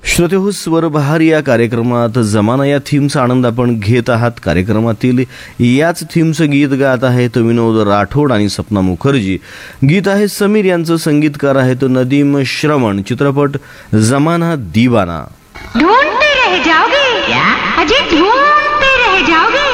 श्रोतेहो, स्वरबहार या कार्यक्रमात जमाना या थीमचा आनंद आपण घेत आहात. कार्यक्रमातील याच थीमचं गीत गात आहेत विनोद राठोड आणि सपना मुखर्जी. गीत आहे समीर यांचं, संगीतकार आहेत नदीम श्रवण. चित्रपट जमाना दीवाना. ढूंढते रह जाओगे, अजय ढूंढते रह जाओगे.